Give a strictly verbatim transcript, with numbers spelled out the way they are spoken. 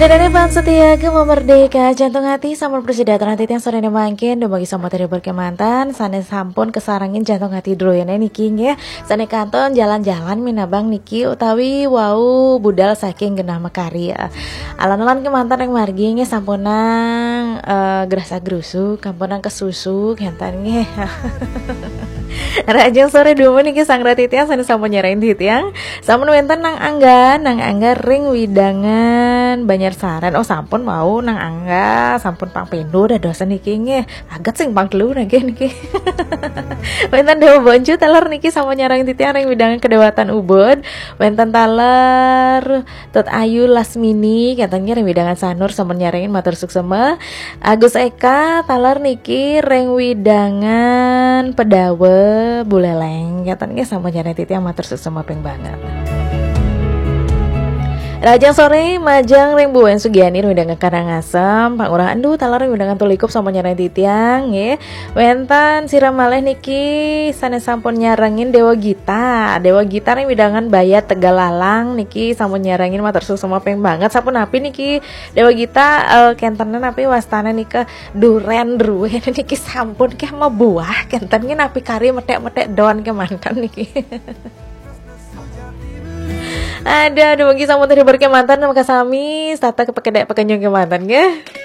Dari bang setia gema merdeka jantung hati sampun persidatan hati yang sore mangkin do bagi sama tadi berkemantan sane sampun kesarangin jantung hati droyane niki ya sane kanton jalan-jalan minabang niki utawi wau budal saking genah mekari ya alan-alan kemantan yang margi nge sampunang uh, gerasa gerusu kampunang kesusu hentan nge Rajang sore dua niki sang ratitiang sane sampun nyerain titiang sampun wenten nang angga nang angga ring widangan banyak saran oh sampun mau nang angga sampun pang pendo dah dosa niki nge agak sing pang telu niki niki wenten dewa boncu taler niki sampun nyerain titiang ring widangan kedewatan ubud wenten taler tot ayu lasmini katanya ring widangan sanur sampun nyerain matur suksema Agus Eka taler niki ring widangan pedawe buleleng katanya sama nyari titi yang matur sesama peng banget Rajang sore majang ring buan sugiani dengan Karangasem pangurah andu talar dengan tulikup sama nyarain titiang ya wentan siram maleh niki sana sampun nyarangin Dewa Gita Dewa Gita ring widangan bayat Tegalalang niki sampun nyarangin matur sama peng banget sampun api niki Dewa Gita uh, kentenan api wastana nika duren druwe niki sampun keh mau buah kentennya api kari metek-metek doan ke mantan niki ada ada bagi sama tadi berkemantan nama kasami tata kepakai dek pakai nyong kemantan ya